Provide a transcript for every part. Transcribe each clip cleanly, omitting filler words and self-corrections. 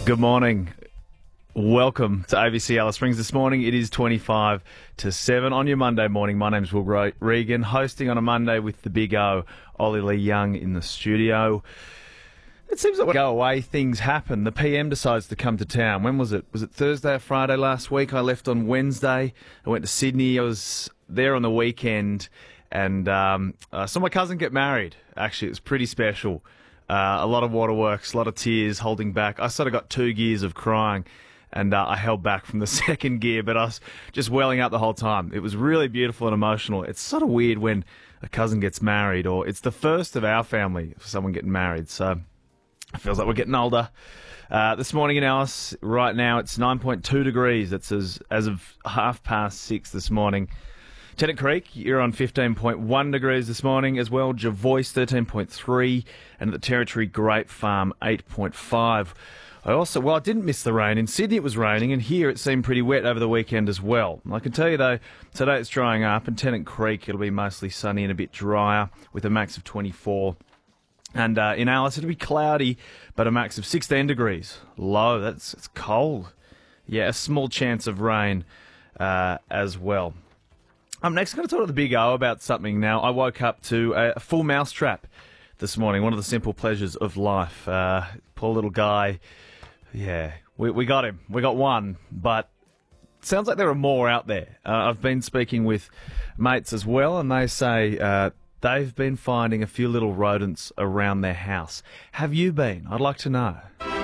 Good morning. Welcome to ABC Alice Springs. This morning it is 25 to 7 on your Monday morning. My name's Will Regan, hosting on a Monday with the Big O, Ollie Lee Young in the studio. It seems like when go away, things happen. The PM decides to come to town. When was it? Was it Thursday or Friday last week? I left on Wednesday. I went to Sydney. I was there on the weekend and saw my cousin get married. Actually, it was pretty special. A lot of waterworks, a lot of tears, holding back. I sort of got 2 gears of crying. And I held back from the second gear, but I was just welling up the whole time. It was really beautiful and emotional. It's sort of weird when a cousin gets married, or it's the first of our family for someone getting married. So it feels like we're getting older. This morning in Alice, right now, it's 9.2 degrees. That's as of 6:30 this morning. Tennant Creek, you're on 15.1 degrees this morning as well. Jervois, 13.3, and at the Territory Grape Farm, 8.5. I didn't miss the rain. In Sydney it was raining, and here it seemed pretty wet over the weekend as well. I can tell you, though, today it's drying up, and Tennant Creek it'll be mostly sunny and a bit drier with a max of 24. And in Alice it'll be cloudy, but a max of 16 degrees. Low, it's cold. Yeah, a small chance of rain as well. I'm next going to talk to the Big O about something now. I woke up to a full mouse trap this morning, one of the simple pleasures of life. Poor little guy. Yeah, we got him. We got one, but it sounds like there are more out there. I've been speaking with mates as well, and they say they've been finding a few little rodents around their house. Have you been? I'd like to know.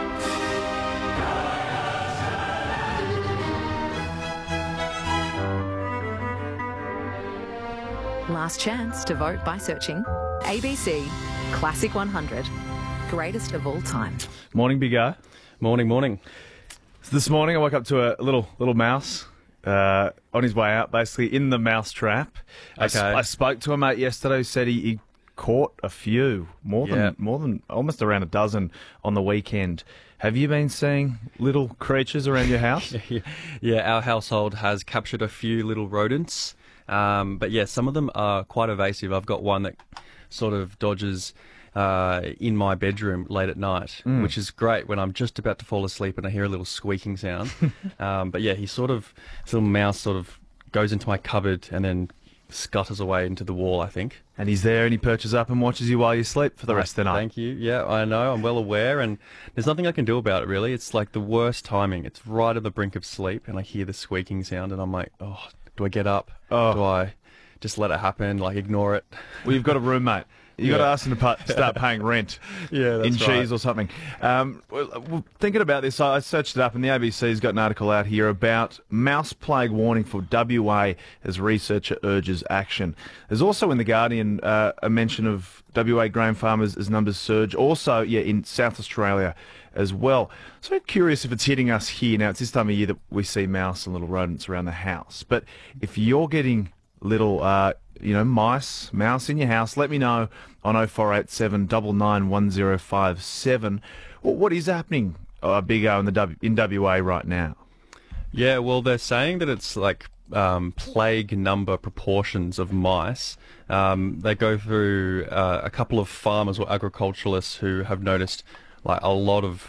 Last chance to vote by searching ABC Classic 100, greatest of all time. Morning, Big O. Morning. So this morning I woke up to a little mouse on his way out, basically in the mouse trap. Okay. I spoke to a mate yesterday who said he caught a few, more than almost around a dozen on the weekend. Have you been seeing little creatures around your house? Yeah, our household has captured a few little rodents. But yeah, some of them are quite evasive. I've got one that sort of dodges in my bedroom late at night, which is great when I'm just about to fall asleep and I hear a little squeaking sound. But yeah, this little mouse sort of goes into my cupboard and then scutters away into the wall, I think. And he's there and he perches up and watches you while you sleep for the rest of the night. Thank you. Yeah, I know. I'm well aware, and there's nothing I can do about it, really. It's like the worst timing. It's right at the brink of sleep, and I hear the squeaking sound, and I'm like, oh, do I get up? Oh. Do I just let it happen, like ignore it? Well, you've got a roommate. You've got to ask him to start paying rent in cheese or something. Well, thinking about this, I searched it up, and the ABC's got an article out here about mouse plague warning for WA as researcher urges action. There's also in The Guardian a mention of WA grain farmers as numbers surge. Also, in South Australia as well. So I'm curious if it's hitting us here. Now, it's this time of year that we see mouse and little rodents around the house. But if you're getting little mouse in your house, let me know on 0487 991057. What is happening, Big O, in WA right now? Yeah, well, they're saying that it's like plague number proportions of mice. They go through a couple of farmers or agriculturalists who have noticed like a lot of